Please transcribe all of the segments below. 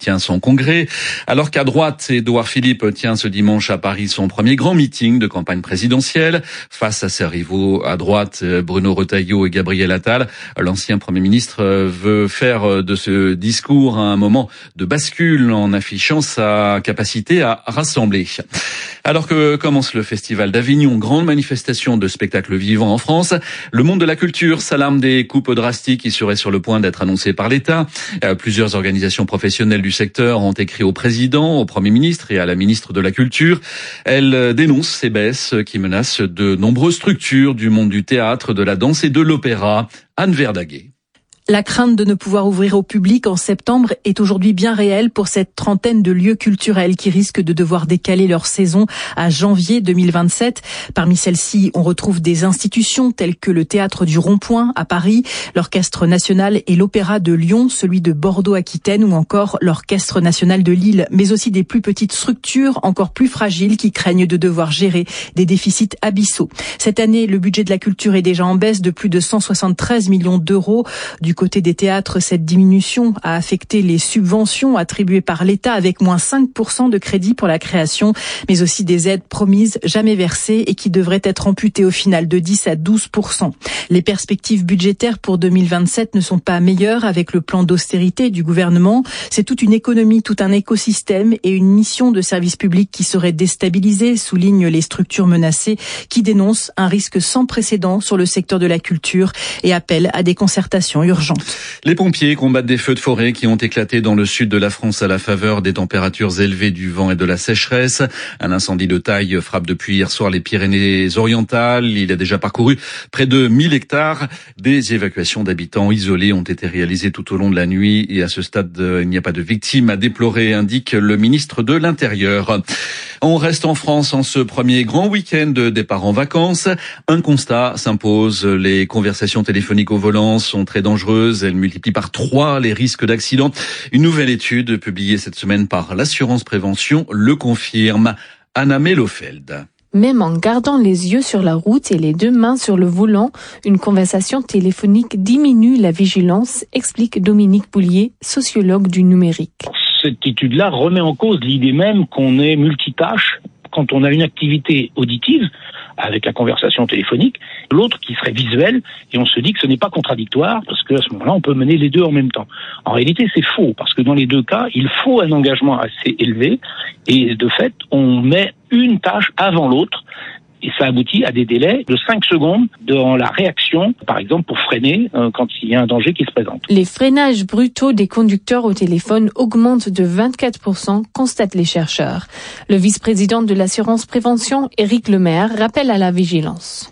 tient son congrès. Alors qu'à droite, Édouard Philippe tient ce dimanche à Paris son premier grand meeting de campagne présidentielle. Face à ses rivaux à droite, Bruno Retailleau et Gabriel Attal, l'ancien Premier ministre veut faire de ce discours un moment de bascule en affichant sa capacité à rassembler. Alors que commence le Festival d'Avignon, grande manifestation de spectacles vivants en France, le monde de la culture s'alarme des coupes drastiques qui seraient sur le point d'être annoncées par l'État. Plusieurs organisations professionnelles du secteur ont écrit au président, au Premier ministre et à la ministre de la Culture. Elles dénoncent ces baisses qui menacent de nombreuses structures du monde du théâtre, de la danse et de l'opéra. Anne Verdaguet. La crainte de ne pouvoir ouvrir au public en septembre est aujourd'hui bien réelle pour cette trentaine de lieux culturels qui risquent de devoir décaler leur saison à janvier 2027. Parmi celles-ci, on retrouve des institutions telles que le Théâtre du Rond-Point à Paris, l'Orchestre National et l'Opéra de Lyon, celui de Bordeaux-Aquitaine ou encore l'Orchestre National de Lille, mais aussi des plus petites structures encore plus fragiles qui craignent de devoir gérer des déficits abyssaux. Cette année, le budget de la culture est déjà en baisse de plus de 173 millions d'euros. Du côté des théâtres, cette diminution a affecté les subventions attribuées par l'État avec moins 5% de crédit pour la création, mais aussi des aides promises jamais versées et qui devraient être amputées au final de 10 à 12%. Les perspectives budgétaires pour 2027 ne sont pas meilleures avec le plan d'austérité du gouvernement. C'est toute une économie, tout un écosystème et une mission de service public qui serait déstabilisée, soulignent les structures menacées qui dénoncent un risque sans précédent sur le secteur de la culture et appellent à des concertations urgentes. Les pompiers combattent des feux de forêt qui ont éclaté dans le sud de la France à la faveur des températures élevées, du vent et de la sécheresse. Un incendie de taille frappe depuis hier soir les Pyrénées-Orientales. Il a déjà parcouru près de 1000 hectares. Des évacuations d'habitants isolés ont été réalisées tout au long de la nuit et à ce stade, il n'y a pas de victimes à déplorer, indique le ministre de l'Intérieur. On reste en France en ce premier grand week-end de départ en vacances. Un constat s'impose, les conversations téléphoniques au volant sont très dangereuses. Elles multiplient par 3 les risques d'accident. Une nouvelle étude publiée cette semaine par l'Assurance Prévention le confirme. Anna Mellofeld. Même en gardant les yeux sur la route et les 2 mains sur le volant, une conversation téléphonique diminue la vigilance, explique Dominique Boulier, sociologue du numérique. Cette étude-là remet en cause l'idée même qu'on est multitâche quand on a une activité auditive avec la conversation téléphonique, l'autre qui serait visuelle, et on se dit que ce n'est pas contradictoire parce qu'à ce moment-là, on peut mener les deux en même temps. En réalité, c'est faux parce que dans les 2 cas, il faut un engagement assez élevé et de fait, on met une tâche avant l'autre. Et ça aboutit à des délais de 5 secondes dans la réaction, par exemple pour freiner quand il y a un danger qui se présente. Les freinages brutaux des conducteurs au téléphone augmentent de 24%, constatent les chercheurs. Le vice-président de l'Assurance Prévention, Éric Lemaire, rappelle à la vigilance.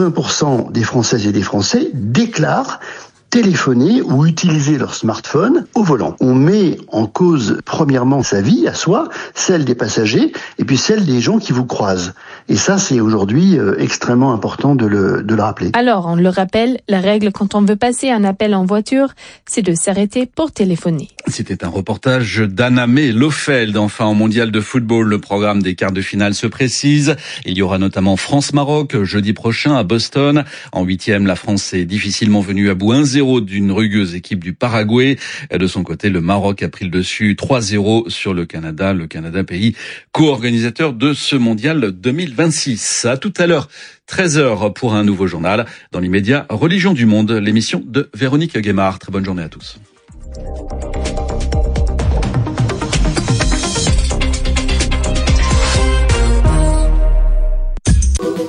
80% des Françaises et des Français déclarent téléphoner ou utiliser leur smartphone au volant. On met en cause premièrement sa vie à soi, celle des passagers et puis celle des gens qui vous croisent. Et ça, c'est aujourd'hui extrêmement important de le rappeler. Alors, on le rappelle, la règle quand on veut passer un appel en voiture, c'est de s'arrêter pour téléphoner. C'était un reportage d'Anna Mellofeld. Enfin, en mondial de football, le programme des quarts de finale se précise. Il y aura notamment France-Maroc jeudi prochain à Boston. En 8e, la France est difficilement venue à bout 1-0 d'une rugueuse équipe du Paraguay. De son côté, le Maroc a pris le dessus 3-0 sur le Canada, pays co-organisateur de ce mondial 2026. À tout à l'heure, 13h pour un nouveau journal. Dans l'immédiat, Religion du Monde, l'émission de Véronique Guémard. Très bonne journée à tous.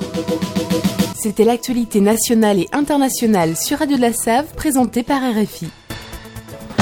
C'était l'actualité nationale et internationale sur Radio de la Save, présentée par RFI.